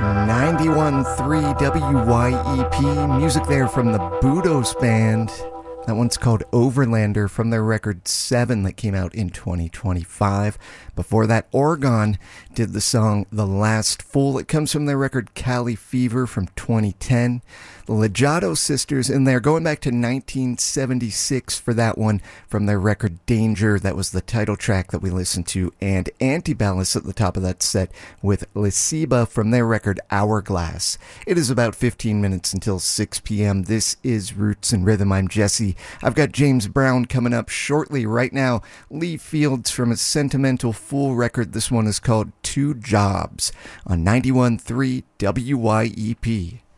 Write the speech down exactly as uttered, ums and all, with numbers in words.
ninety-one point three W Y E P, music there from the Budos Band. That one's called Overlander from their record seven that came out in twenty twenty-five. Before that, Oregon did the song The Last Fool. It comes from their record Cali Fever from twenty ten. The Legato Sisters in there, going back to nineteen seventy-six for that one from their record Danger. That was the title track that we listened to. And Antiballast at the top of that set with Lesiba from their record Hourglass. It is about fifteen minutes until six p.m. This is Roots and Rhythm. I'm Jesse. I've got James Brown coming up shortly. Right now, Lee Fields from his Sentimental Fool record. This one is called Two Jobs on ninety-one point three W Y E P.